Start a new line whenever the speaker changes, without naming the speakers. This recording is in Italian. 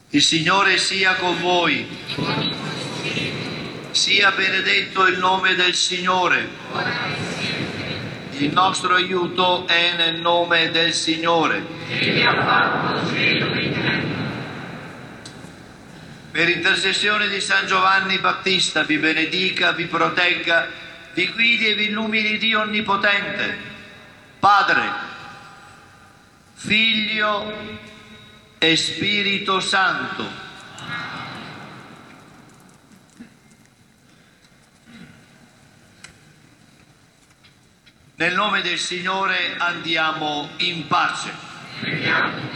Il Signore sia con voi. Sia benedetto il nome del Signore. Il nostro aiuto è nel nome del Signore. Per intercessione di San Giovanni Battista vi benedica, vi protegga, vi guidi e vi illumini Dio Onnipotente, Padre, Figlio e Spirito Santo. Nel nome del Signore andiamo in pace.